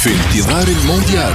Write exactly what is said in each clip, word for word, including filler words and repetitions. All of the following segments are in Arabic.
في انتظار المونديال.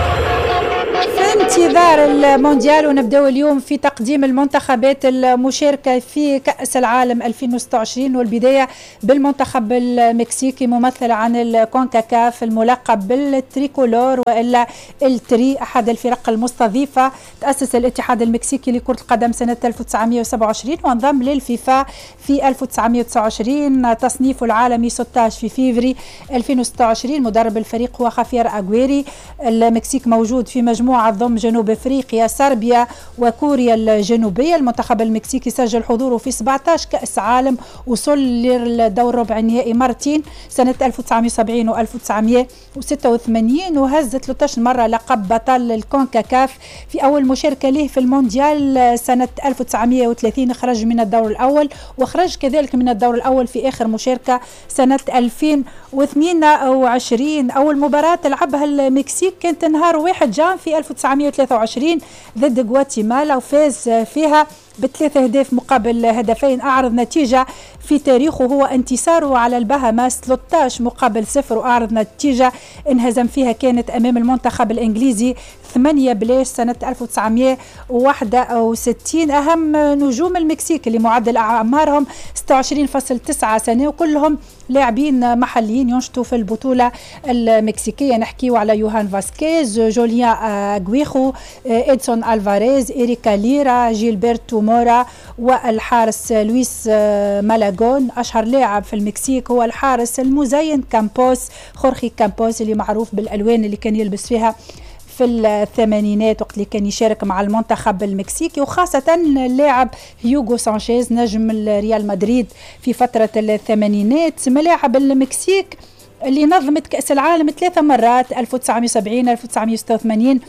في انتظار المونديال، ونبدأ اليوم في تقديم المنتخبات المشاركة في كأس العالم ألفين وستة وعشرين، والبداية بالمنتخب المكسيكي ممثل عن الكونكاكاف الملقب بالتريكولور وإلا التري، أحد الفرق المستضيفة. تأسس الاتحاد المكسيكي لكرة القدم سنة ألف وتسعمائة وسبعة وعشرين وانضم للفيفا في ألف وتسعمائة وتسعة وعشرين. تصنيفه العالمي ستة عشر في فيفري ألفين وستة وعشرين. مدرب الفريق هو خافير أغويري. المكسيك موجود في مجموعة ضم جنوب افريقيا، صربيا وكوريا الجنوبيه. المنتخب المكسيكي سجل حضوره في سبعة عشر كاس عالم، وصل للدور ربع النهائي مرتين سنه ألف وتسعمائة وسبعين وألف وتسعمائة وستة وثمانين، وهز ثلاثة عشر مره لقب بطل الكونكاكاف. في اول مشاركه له في المونديال سنه ألف وتسعمائة وثلاثين خرج من الدور الاول، وخرج كذلك من الدور الاول في اخر مشاركه سنه ألفين واثنين وعشرين. اول مباراه لعبها المكسيك كانت نهار واحد جان في ألف وتسعمائة وثلاثة وعشرين ضد غواتيمالا، وفاز فيها بثلاثة أهداف مقابل هدفين. أعرض نتيجة في تاريخه هو انتصاره على البهاماس ثلاثة عشر مقابل صفر، وأعرض نتيجة انهزم فيها كانت أمام المنتخب الإنجليزي ثمانية بلاش سنة ألف وتسعمائة وواحد وستين. أهم نجوم المكسيك اللي معدل أعمارهم ستة وعشرين فاصلة تسعة سنة، وكلهم لاعبين محليين ينشطوا في البطولة المكسيكية. نحكيو على يوهان فاسكيز، جوليان أغويخو، إدسون ألفاريز، إريكا ليرا، جيلبرتو مورا، والحارس لويس مالاغون. أشهر لاعب في المكسيك هو الحارس المزين كامبوس، خورخي كامبوس، اللي معروف بالألوان اللي كان يلبس فيها في الثمانينات وقت اللي كان يشارك مع المنتخب المكسيكي، وخاصة اللاعب هيوغو سانشيز نجم ريال مدريد في فترة الثمانينات. ملاعب المكسيك اللي نظمت كأس العالم ثلاثة مرات ألف وتسعمائة وسبعين ألف وتسعمائة وستة وثمانين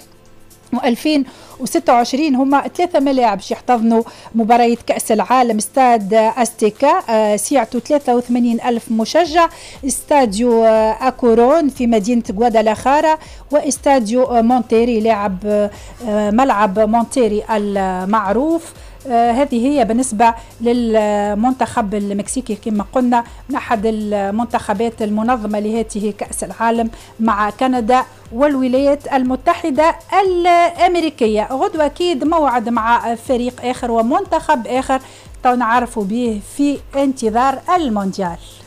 وألفين وستة وعشرين. هما ثلاثة ملاعب يحتضنوا مباريات كأس العالم. استاد أستيكا سيعته ثلاثة وثمانين ألف مشجع، استاديو أكورون في مدينة غوادالاخارا، واستاديو مونتيري لاعب ملعب مونتيري المعروف. آه هذه هي بالنسبة للمنتخب المكسيكي كما قلنا، من أحد المنتخبات المنظمة لهذه كأس العالم مع كندا والولايات المتحدة الأمريكية. غدوة أكيد موعد مع فريق آخر ومنتخب آخر نعرفوا به في انتظار المونديال.